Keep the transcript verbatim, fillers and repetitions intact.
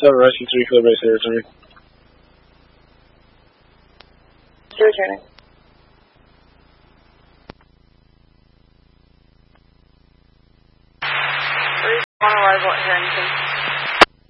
seven, rescue three, clear base territory. Returning. Three, on arrival at Harrington.